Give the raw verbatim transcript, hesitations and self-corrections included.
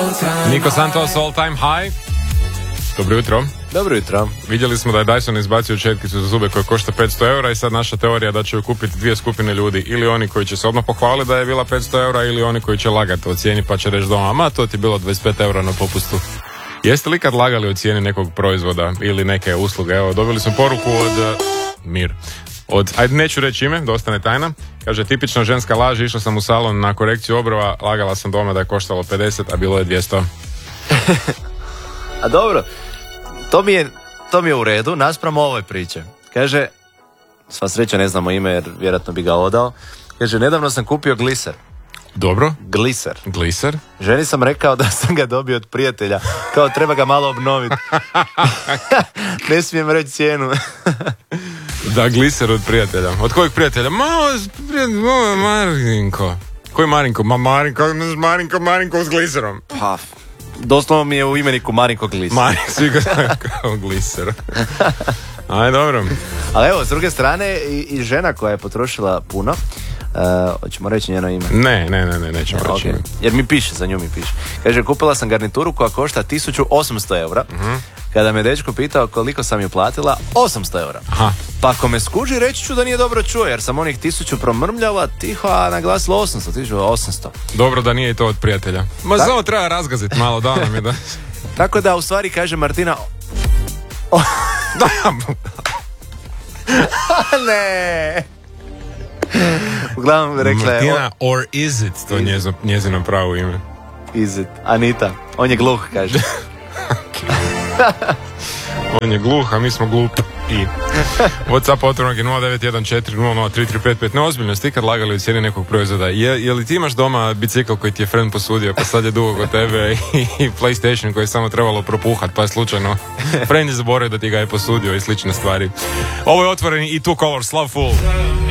Niko Santos, All Time High. Dobro jutro. Dobro jutro. Vidjeli smo da je Dyson izbacio četkicu za zube koja košta petsto eura i sad naša teorija da će ju kupiti dvije skupine ljudi. Ili oni koji će se odmah pohvaliti da je bila petsto eura ili oni koji će lagati o cijeni pa će reći doma, ma to ti je bilo dvadeset pet eura na popustu. Jeste li kad lagali o cijeni nekog proizvoda ili neke usluge? Evo, dobili smo poruku od uh, Mir. Od, ajde, neću reći ime, da ostane tajna. Kaže, tipična ženska laž, išla sam u salon na korekciju obrova, lagala sam doma da je koštalo pedeset, a bilo je dvjesto. A dobro, to mi je, to mi je u redu, naspram ovoj priče. Kaže, sva sreća ne znamo ime jer vjerojatno bi ga odao. Kaže, nedavno sam kupio gliser. Dobro. Gliser. Gliser. Ženi sam rekao da sam ga dobio od prijatelja. Kao treba ga malo obnoviti. Ne smijem reći cijenu. Da, gliser od prijatelja. Od kojeg prijatelja? Ma, prijatelj, ma, Marinko. Koji Marinko? Ma, Marinko, Marinko, Marinko s gliserom. Pa, doslovno mi je u imeniku Marinko gliser. Marinko, svi ga kao gliser. Aj, dobro. Ali evo, s druge strane, i, i žena koja je potrošila puno, uh, hoćemo reći njeno ime? Ne, ne, ne, ne nećemo ja, reći okay. ime. Jer mi piše, za nju mi piše. Kaže, kupila sam garnituru koja košta tisuću osamsto eura. Uh-huh. Kada me dečko pitao koliko sam ju platila, osamsto eura. Aha. Pa ako me skuži, reći ću da nije dobro čuo, jer sam onih tisuću promrmljala tiho, a naglasila osamsto, tisuću osamsto. Dobro da nije i to od prijatelja. Ma tak? Samo treba razgaziti malo, da nam je da... Tako da, u stvari, kaže Martina... Da. Ne. Uglavnom rekla je... Martina, or is it, to je njezino, njezino pravo ime. Is it, Anita. On je gluh, kaže. On je gluh, a mi smo glupi. I WhatsApp otvornog je nula devet jedan četiri nula nula tri tri pet pet. Neozbiljno, ste ikad lagali u cijeni nekog proizvoda? Je, je li ti imaš doma bicikl koji ti je friend posudio, pa sad je dugo kod tebe, i, i PlayStation koji je samo trebalo propuhat, pa je slučajno friend je zaboravio da ti ga je posudio i slične stvari. Ovo je otvoreni i Two Colors, Love Fool.